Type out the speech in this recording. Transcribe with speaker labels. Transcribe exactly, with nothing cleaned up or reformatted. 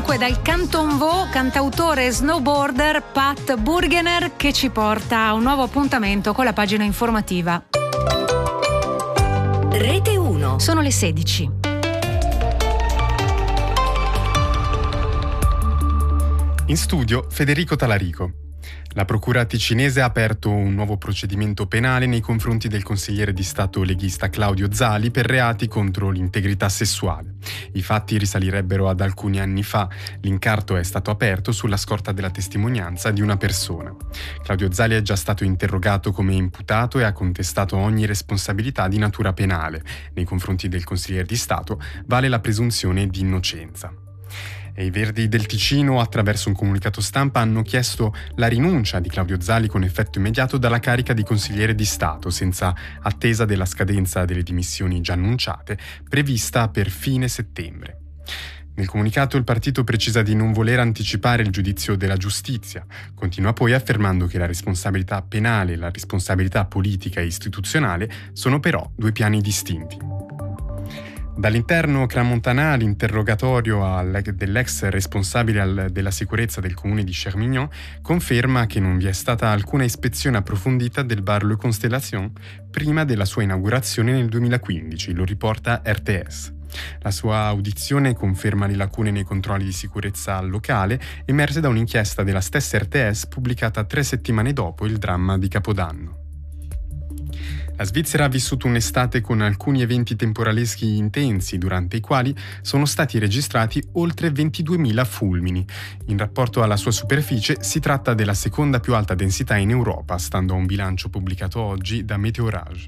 Speaker 1: dunque dal Canton Vaud, cantautore e snowboarder Pat Burgener, che ci porta a un nuovo appuntamento con la pagina informativa.
Speaker 2: Rete uno.
Speaker 1: Sono le sedici.
Speaker 3: In studio Federico Talarico. La procura ticinese ha aperto un nuovo procedimento penale nei confronti del consigliere di Stato leghista Claudio Zali per reati contro l'integrità sessuale. I fatti risalirebbero ad alcuni anni fa. L'incarto è stato aperto sulla scorta della testimonianza di una persona. Claudio Zali è già stato interrogato come imputato e ha contestato ogni responsabilità di natura penale. Nei confronti del consigliere di Stato vale la presunzione di innocenza. E i Verdi del Ticino, attraverso un comunicato stampa, hanno chiesto la rinuncia di Claudio Zali con effetto immediato dalla carica di consigliere di Stato, senza attesa della scadenza delle dimissioni già annunciate, prevista per fine settembre. Nel comunicato il partito precisa di non voler anticipare il giudizio della giustizia. Continua poi affermando che la responsabilità penale e la responsabilità politica e istituzionale sono però due piani distinti. Dall'interno Crans-Montana l'interrogatorio dell'ex responsabile della sicurezza del comune di Chermignon conferma che non vi è stata alcuna ispezione approfondita del bar Le Constellation prima della sua inaugurazione nel duemilaquindici, lo riporta R T S. La sua audizione conferma le lacune nei controlli di sicurezza locale emerse da un'inchiesta della stessa R T S pubblicata tre settimane dopo il dramma di Capodanno. La Svizzera ha vissuto un'estate con alcuni eventi temporaleschi intensi, durante i quali sono stati registrati oltre ventiduemila fulmini. In rapporto alla sua superficie si tratta della seconda più alta densità in Europa, stando a un bilancio pubblicato oggi da Meteorage.